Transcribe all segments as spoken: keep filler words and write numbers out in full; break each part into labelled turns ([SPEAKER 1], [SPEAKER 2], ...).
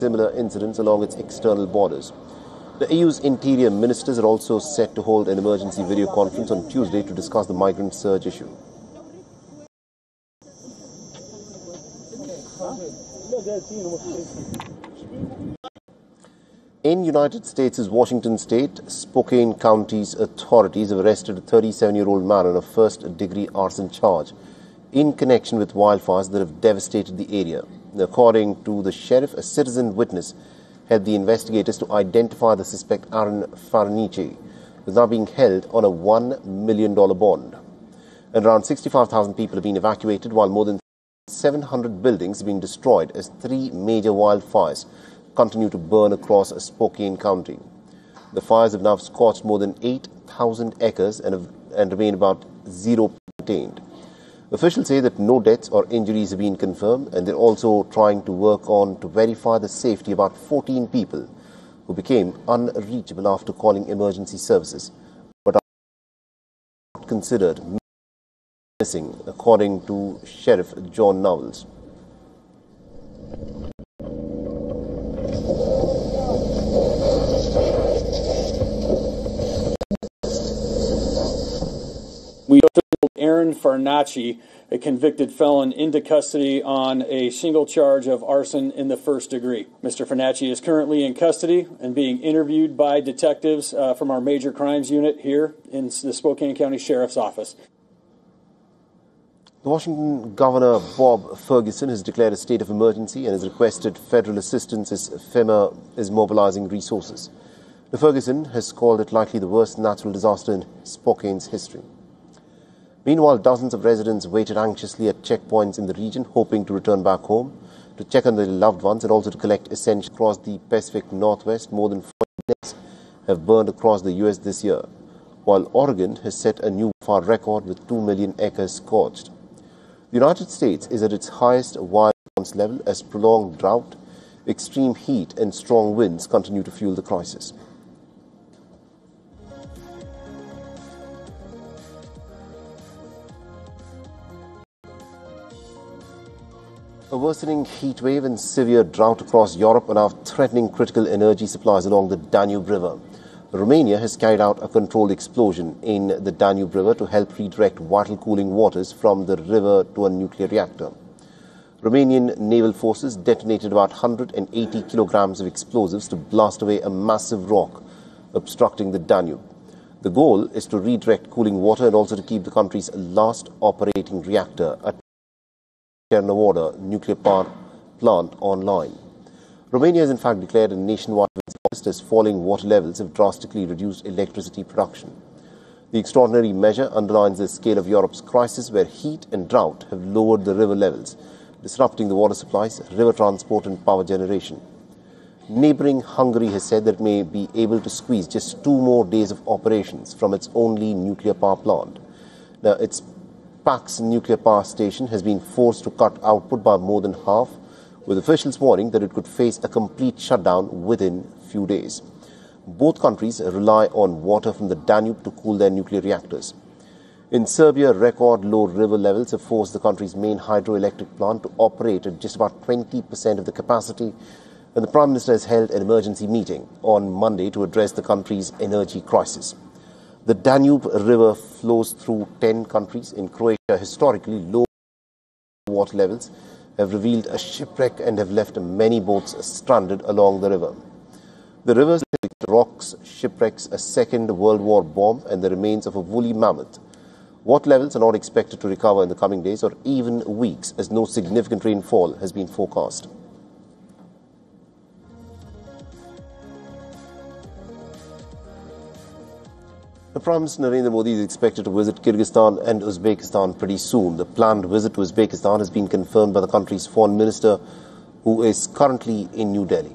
[SPEAKER 1] similar incidents along its external borders. The E U's interior ministers are also set to hold an emergency video conference on Tuesday to discuss the migrant surge issue. In United States' Washington State, Spokane County's authorities have arrested a thirty-seven-year-old man on a first-degree arson charge in connection with wildfires that have devastated the area. According to the sheriff, a citizen witness helped the investigators to identify the suspect, Aaron Farnice, who is now being held on a one million dollars bond. And around sixty-five thousand people have been evacuated, while more than seven hundred buildings have been destroyed as three major wildfires continue to burn across Spokane County. The fires have now scorched more than eight thousand acres and, have, and remain about zero contained. Officials say that no deaths or injuries have been confirmed, and they're also trying to work on to verify the safety of about fourteen people who became unreachable after calling emergency services, but are not considered missing, according to Sheriff John Knowles.
[SPEAKER 2] We took Aaron Farnice, a convicted felon, into custody on a single charge of arson in the first degree. Mister Farnice is currently in custody and being interviewed by detectives uh, from our major crimes unit here in the Spokane County Sheriff's Office.
[SPEAKER 1] The Washington Governor Bob Ferguson has declared a state of emergency and has requested federal assistance as FEMA is mobilizing resources. The Ferguson has called it likely the worst natural disaster in Spokane's history. Meanwhile, dozens of residents waited anxiously at checkpoints in the region, hoping to return back home, to check on their loved ones and also to collect essentials. Across the Pacific Northwest, more than forty deaths have burned across the U S this year, while Oregon has set a new fire record with two million acres scorched. The United States is at its highest wildfire level as prolonged drought, extreme heat and strong winds continue to fuel the crisis. A worsening heat wave and severe drought across Europe are now threatening critical energy supplies along the Danube River. Romania has carried out a controlled explosion in the Danube River to help redirect vital cooling waters from the river to a nuclear reactor. Romanian naval forces detonated about one hundred eighty kilograms of explosives to blast away a massive rock obstructing the Danube. The goal is to redirect cooling water and also to keep the country's last operating reactor at Cernavoda nuclear power plant online. Romania has in fact declared a nationwide disaster as falling water levels have drastically reduced electricity production. The extraordinary measure underlines the scale of Europe's crisis, where heat and drought have lowered the river levels, disrupting the water supplies, river transport and power generation. Neighbouring Hungary has said that it may be able to squeeze just two more days of operations from its only nuclear power plant. Now, its Pax nuclear power station has been forced to cut output by more than half, with officials warning that it could face a complete shutdown within a few days. Both countries rely on water from the Danube to cool their nuclear reactors. In Serbia, record low river levels have forced the country's main hydroelectric plant to operate at just about twenty percent of the capacity, and the Prime Minister has held an emergency meeting on Monday to address the country's energy crisis. The Danube River flows through ten countries. In Croatia, historically low water levels have revealed a shipwreck and have left many boats stranded along the river. The river's rocks shipwrecks a Second World War bomb and the remains of a woolly mammoth. Water levels are not expected to recover in the coming days or even weeks, as no significant rainfall has been forecast. The Prime Minister Narendra Modi is expected to visit Kyrgyzstan and Uzbekistan pretty soon. The planned visit to Uzbekistan has been confirmed by the country's foreign minister, who is currently in New Delhi.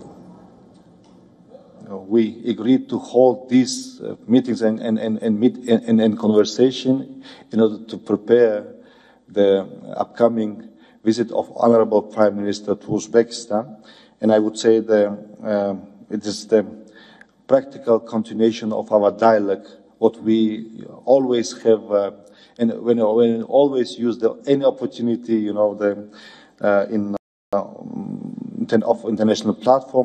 [SPEAKER 3] We agreed to hold these uh, meetings and, and, and, and, meet, and, and conversation in order to prepare the upcoming visit of Honorable Prime Minister to Uzbekistan. And I would say the, uh, it is the practical continuation of our dialogue, what we always have, uh, and when, when always use the, any opportunity, you know, the, uh, in uh, of international platform.